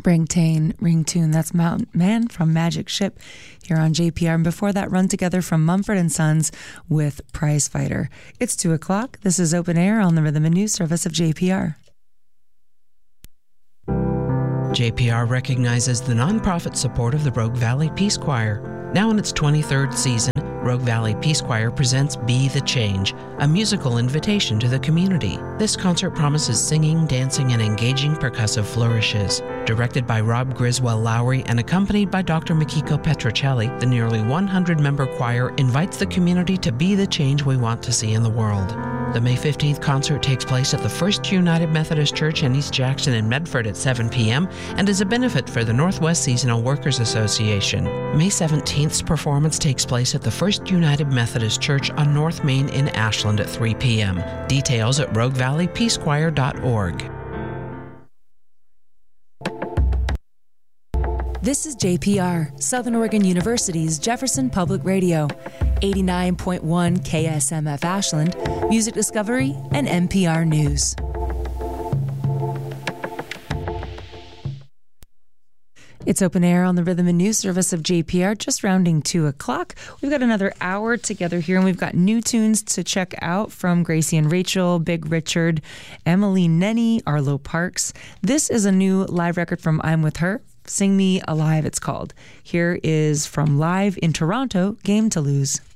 Ring Tune. That's Mountain Man from Magic Ship here on JPR. And before that, Run Together from Mumford & Sons with Prize Fighter. It's 2 o'clock. This is Open Air on the Rhythm and News Service of JPR. JPR recognizes the nonprofit support of the Rogue Valley Peace Choir. Now in its 23rd season, Rogue Valley Peace Choir presents Be the Change, a musical invitation to the community. This concert promises singing, dancing, and engaging percussive flourishes. Directed by Rob Griswold Lowry and accompanied by Dr. Mikiko Petrocelli, the nearly 100-member choir invites the community to be the change we want to see in the world. The May 15th concert takes place at the First United Methodist Church in East Jackson and Medford at 7 p.m. and is a benefit for the Northwest Seasonal Workers Association. May 17th's performance takes place at the First United Methodist Church on North Main in Ashland at 3 p.m. Details at roguevalleypeacechoir.org. This is JPR, Southern Oregon University's Jefferson Public Radio, 89.1 KSMF Ashland, Music Discovery, and NPR News. It's Open Air on the Rhythm and News Service of JPR, just rounding 2 o'clock. We've got another hour together here, and we've got new tunes to check out from Gracie and Rachel, Big Richard, Emily Nenny, Arlo Parks. This is a new live record from I'm With Her. Sing Me Alive, it's called. Here is from Live in Toronto, Game to Lose.